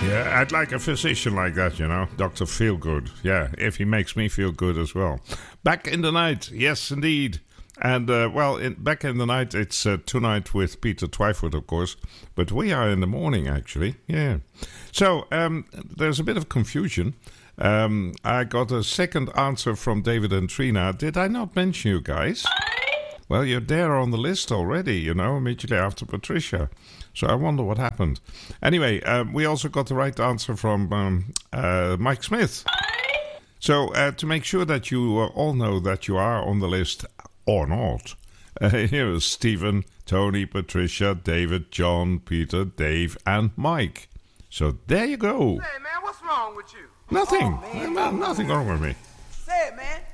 Yeah, I'd like a physician like that, you know, Dr. Feelgood. Yeah, if he makes me feel good as well. Back in the Night, yes, indeed. And, Back in the Night, it's Tonight with Peter Twyford, of course. But we are in the morning, actually. Yeah. So, there's a bit of confusion. I got a second answer from David and Trina. Did I not mention you guys? Well, you're there on the list already, you know, immediately after Patricia. So I wonder what happened. Anyway, we also got the right answer from Mike Smith. So to make sure that you all know that you are on the list or not, here is Stephen, Tony, Patricia, David, John, Peter, Dave, and Mike. So there you go. Hey, man, what's wrong with you? Nothing. Oh, man. Nothing wrong with me. Say it, man.